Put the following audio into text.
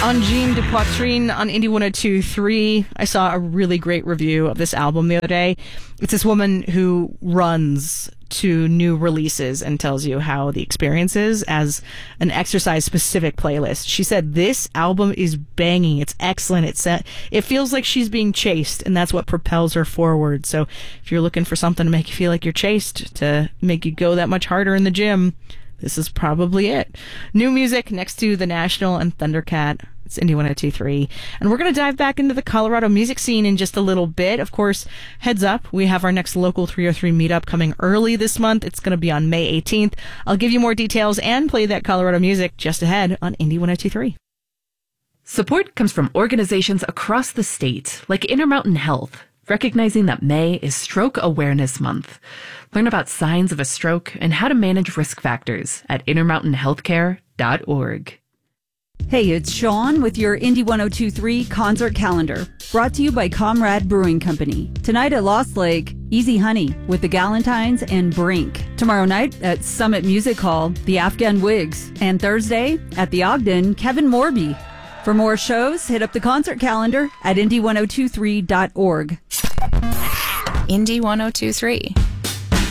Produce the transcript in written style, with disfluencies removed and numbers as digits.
On Jean de Poitrine on Indie 102.3, I saw a really great review of this album the other day. It's this woman who runs to new releases and tells you how the experience is as an exercise-specific playlist. She said, this album is banging. It's excellent. It feels like she's being chased, and that's what propels her forward. So if you're looking for something to make you feel like you're chased, to make you go that much harder in the gym, this is probably it. New music next to The National and Thundercat. It's Indie 102.3. And we're going to dive back into the Colorado music scene in just a little bit. Of course, heads up, we have our next Local 303 meetup coming early this month. It's going to be on May 18th. I'll give you more details and play that Colorado music just ahead on Indie 102.3. Support comes from organizations across the state, like Intermountain Health, recognizing that May is Stroke Awareness Month. Learn about signs of a stroke and how to manage risk factors at intermountainhealthcare.org. Hey, it's Sean with your Indie 102.3 concert calendar, brought to you by Comrade Brewing Company. Tonight at Lost Lake, Easy Honey with the Galentines and Brink. Tomorrow night at Summit Music Hall, the Afghan Wigs. And Thursday at the Ogden, Kevin Morby. For more shows, hit up the concert calendar at indie1023.org. Indie 102.3.